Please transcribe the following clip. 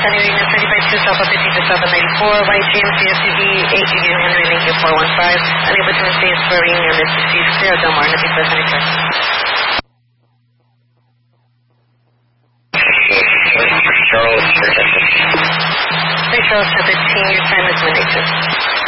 Sunny Union 352 South of 50 to 794 by GMC SUV 8 Union Henry Link 415. Unable to maintain for Union is received clear. Del Mar, nothing for Sunny Park. Charles, 3 Charles, 15, your time is 182.